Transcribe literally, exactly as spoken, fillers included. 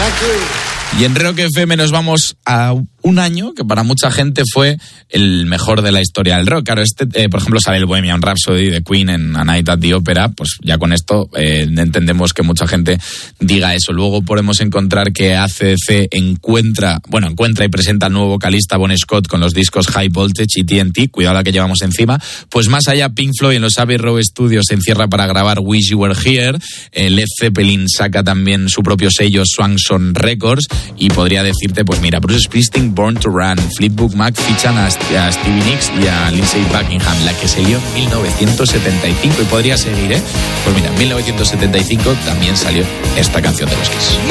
Y en Rock F M nos vamos a un año que para mucha gente fue el mejor de la historia del rock. Claro, este, eh, por ejemplo, sale el Bohemian Rhapsody de Queen en A Night at the Opera, pues ya con esto eh, entendemos que mucha gente diga eso. Luego podemos encontrar que A C D C encuentra, bueno, encuentra y presenta al nuevo vocalista Bon Scott con los discos High Voltage y T N T, cuidado la que llevamos encima. Pues más allá, Pink Floyd en los Abbey Road Studios se encierra para grabar Wish You Were Here, eh, Led Zeppelin saca también su propio sello Swanson Records, y podría decirte, pues mira, Bruce Springsteen, Born to Run, Fleetwood Mac fichan a, a Stevie Nicks y a Lindsey Buckingham, la que se dio en mil novecientos setenta y cinco, y podría seguir, ¿eh? Pues mira, en mil novecientos setenta y cinco también salió esta canción de los Kiss.